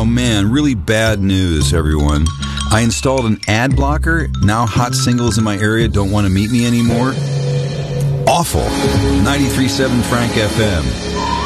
Oh, man, really bad news, everyone. I installed an ad blocker. Now hot singles in my area don't want to meet me anymore. Awful. 93.7 Frank FM.